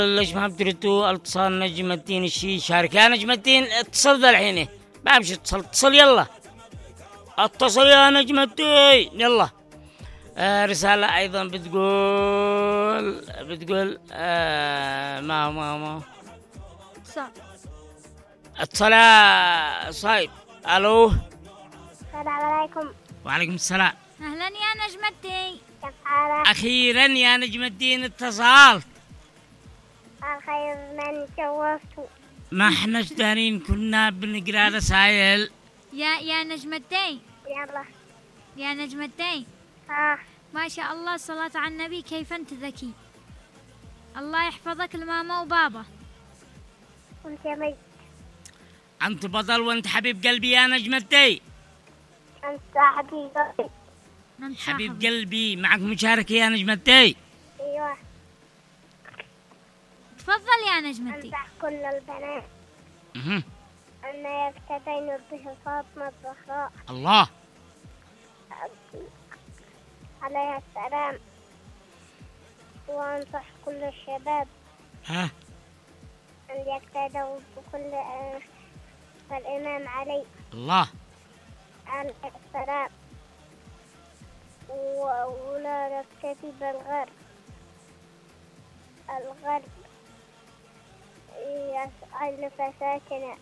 ليش ما بتردوا اتصال نجم الدين الشي شارك يا نجم الدين؟ اتصل ذا الحين ما مش اتصل يلا اتصل يا نجم الدين يلا. رسالة أيضا بتقول ما اتصل يا صايب. ألو السلام عليكم. وعليكم السلام. أهلا يا نجم الدين، كيف حالك؟ أخيرا يا نجم الدين اتصلت. الخير من جوزته. ما احنا دارين كنا بنقرا رسائل. يا نجم الدين. يلا يا نجم الدين. ما شاء الله صلاة على النبي، كيف أنت ذكي. الله يحفظك لماما وبابا. وانت ميت. أنت بطل وأنت حبيب قلبي يا نجم الدين. انت صاحبي قلبي. حبيب قلبي معك مشاركة يا نجم الدين. ايوه تفضل يا نجم الدين. انصح كل البنات ان يقتدين به فاطمة الزهراء الله عليها السلام، وانصح كل الشباب ها ان يقتدوا بكل الامام علي الله عليه السلام، ولا نقتدي بالغرب. الغرب يسأل فساتنا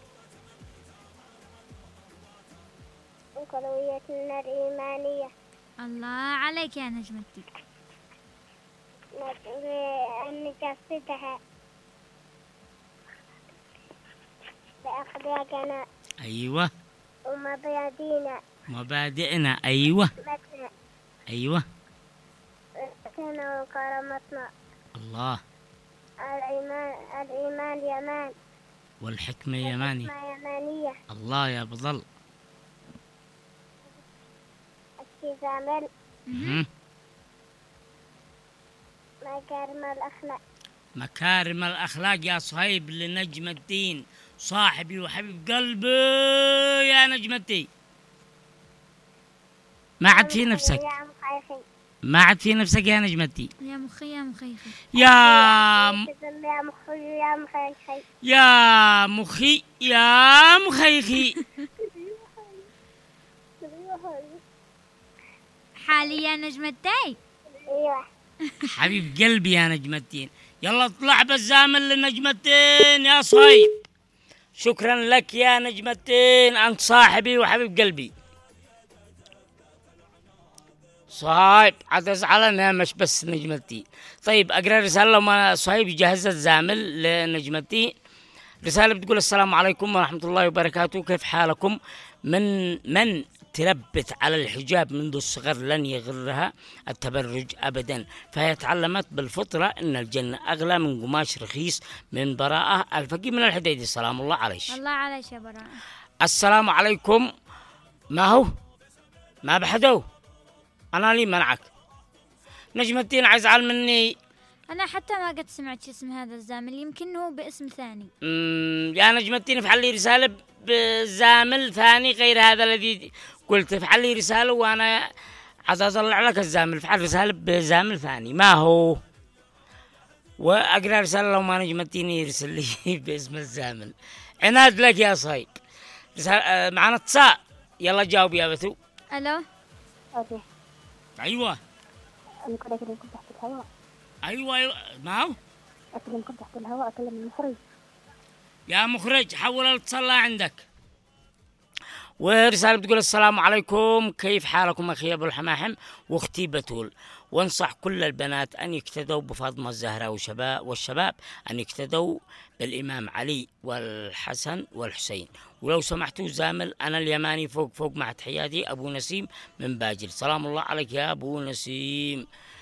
وقضيتنا الإيمانية. الله عليك يا نجم الدين. أن نجسدها بأخلاقنا أيوة ومبادئنا أيوة مثل أيوة وكرامتنا. الله الإيمان يمان والحكمة يمانية. يمانية. الله يا بطل. التزام مهم. مكارم الأخلاق يا صهيب لنجم الدين صاحبي وحبيب قلبي يا نجم الدين. ما عاد في نفسك، ما عاد في نفسك يا نجم الدين. يا مخي يا مخيخي. يا مخي يا مخيخي. حالي يا نجم الدين. ايوه حبيب قلبي يا نجم الدين. يلا اطلع بالزامل لنجم الدين يا صهيب. شكرا لك يا نجم الدين، أنت صاحبي وحبيب قلبي. صهيب عدز على مش بس نجم الدين. طيب أقرأ رسالة لما صهيب يجهز الزامل لنجم الدين. رسالة بتقول السلام عليكم ورحمة الله وبركاته، كيف حالكم؟ من تربت على الحجاب منذ الصغر لن يغرها التبرج أبدا، فهي تعلمت بالفطرة أن الجنة أغلى من قماش رخيص. من براءة الفقيه من الحديدي. سلام الله عليك. الله عليك يا براءة. السلام عليكم. ما هو ما بحدو أنا لي منعك نجم الدين عزعل مني. أنا حتى ما قد سمعت اسم هذا الزامل، يمكن هو باسم ثاني. يا نجم الدين افعل لي رسالة بزامل ثاني غير هذا الذي قلت. افعل لي رسالة وأنا عاد أطلع لك الزامل. افعل رسالة بزامل ثاني ما هو، وأقرأ رسالة لو ما نجم الدين يرسل لي باسم الزامل. عناد لك يا صهيب. معنا اتصال، يلا جاوب يا بثو. ألو. أيوة أنا أكلمكم تحت الهواء. أيوة ما هو أكلمكم تحت الهواء. أكلم المخرج. يا مخرج حول الاتصال عندك. ورسالة بتقول السلام عليكم، كيف حالكم أخي أبو الحماحم واختي بتول؟ وانصح كل البنات أن يقتدوا بفاطمة الزهراء والشباب أن يقتدوا بالإمام علي والحسن والحسين. ولو سمحتوا زامل أنا اليماني فوق مع تحياتي أبو نسيم من باجل. سلام الله عليك يا أبو نسيم.